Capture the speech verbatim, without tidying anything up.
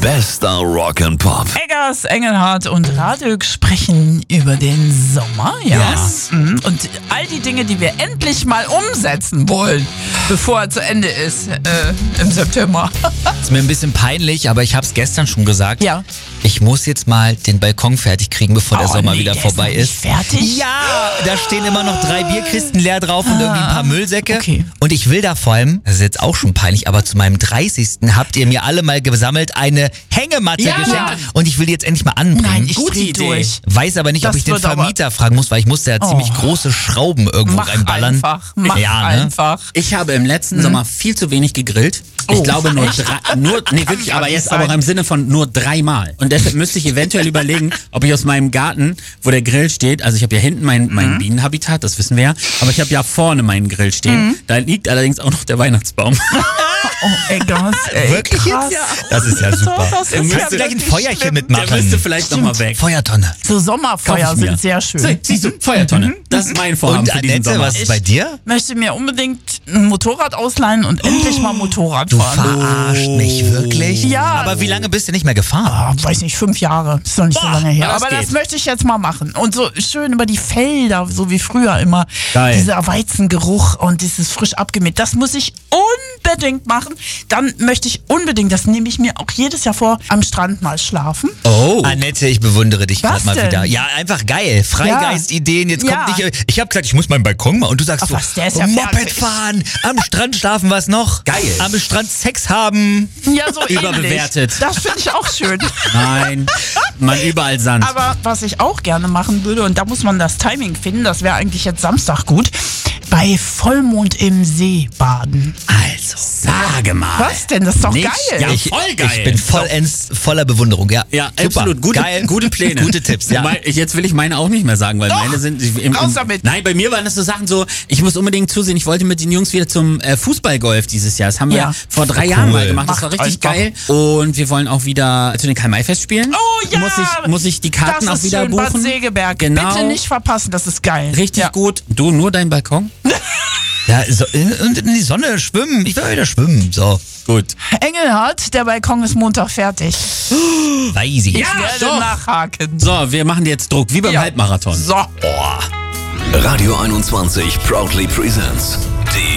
Bester Rock and Pop. Eggers, Engelhardt und Radök sprechen über den Sommer, ja. Yes. Mhm. Und all die Dinge, die wir endlich mal umsetzen wollen, bevor er zu Ende ist äh, im September. Ist mir ein bisschen peinlich, aber ich habe es gestern schon gesagt. Ja. Ich muss jetzt mal den Balkon fertig kriegen, bevor der Oh, Sommer nee, wieder der vorbei ist noch ist. nicht fertig? Ja, da stehen immer noch drei Bierkisten leer drauf und irgendwie ein paar Müllsäcke. Okay. Und ich will da vor allem, das ist jetzt auch schon peinlich, aber zu meinem dreißigsten habt ihr mir alle mal gesammelt eine Hängematte Ja. geschenkt. Und ich will die jetzt endlich mal anbringen. Nein, ich Gute dreh Idee. durch. Weiß aber nicht, ob Das ich den wird aber- Vermieter fragen muss, weil ich musste ja ziemlich Oh. große Schrauben irgendwo Mach reinballern. einfach, mach ja, ne? einfach. Ich habe im letzten Sommer viel zu wenig gegrillt. Ich Oh, glaube nur echt? drei, nur, nee, wirklich, Kann aber nicht jetzt sein. aber im Sinne von nur dreimal. Und deshalb müsste ich eventuell überlegen, ob ich aus meinem Garten, wo der Grill steht, also ich habe ja hinten mein, mein Bienenhabitat, das wissen wir ja, aber ich habe ja vorne meinen Grill stehen. Da liegt allerdings auch noch der Weihnachtsbaum. Oh, Eggers, ey, Wirklich krass. jetzt? Ja. Das ist ja super. Das Du ist musst ja gleich ein wirklich Feuerchen schlimm. mitmachen. Der müsste vielleicht nochmal weg. Feuertonne. So Sommerfeuer Kauf ich mir. sind sehr schön. Sie- Siehst du, Feuertonne. Das ist mein Vorhaben Und für diesen Annette, Sommer. was ist bei dir? Möchte mir unbedingt ein Motorrad ausleihen und endlich mal Motorrad Du fahren. verarscht mich wirklich? Ja. Aber wie lange bist du nicht mehr gefahren? Ah, weiß nicht, fünf Jahre. Ist noch nicht so Boah, lange her. das Aber das geht. möchte ich jetzt mal machen. Und so schön über die Felder, so wie früher immer. Geil. Dieser Weizengeruch und dieses frisch abgemäht. Das muss ich unbedingt machen. Dann möchte ich unbedingt, das nehme ich mir auch jedes Jahr vor, am Strand mal schlafen. Oh. Annette, ich bewundere dich Was gerade mal denn? wieder. Ja, einfach geil. Freigeistideen. Jetzt Ja. kommt nicht. Ich habe gesagt, ich muss meinen Balkon mal. Und du sagst Ach so, was, der ist ja Moped fertig. fahren, am Strand schlafen, was noch? Geil. Am Strand Sex haben. Ja, so Überbewertet. ähnlich. Das finde ich auch schön. Nein, man überall Sand. Aber was ich auch gerne machen würde, und da muss man das Timing finden, das wäre eigentlich jetzt Samstag gut, bei Vollmond im See baden. Also, sage mal. Was denn? Das ist doch Nicht- geil. Ja, Ich, voll geil. ich bin vollends voller Bewunderung. Ja, Ja, super. absolut. Gute, geil. gute Pläne. Gute Tipps, ja. Wobei, ich- Jetzt will ich meine auch nicht mehr sagen, weil Doch, meine sind... Im, im, raus damit. Nein, bei mir waren das so Sachen so, ich muss unbedingt zusehen, ich wollte mit den Jungs wieder zum äh, Fußballgolf dieses Jahr. Das haben wir Ja. vor drei Cool. Jahren mal gemacht. Das war Macht richtig einfach. geil. Und wir wollen auch wieder zu den Karl-May-Festspielen. Oh ja! Muss ich, muss ich die Karten das auch ist wieder schön, buchen. Bad Segeberg. Genau. Bitte nicht verpassen, das ist geil. Richtig Ja. gut. Du, nur dein Balkon? Ja, so, in, in die Sonne schwimmen. Ich will wieder schwimmen. So, Gut. Engelhardt, der Balkon ist Montag fertig. weiß ich. Ich Ja, werde doch. nachhaken. So, wir machen jetzt Druck, wie beim Ja. Halbmarathon. So. Radio einundzwanzig proudly presents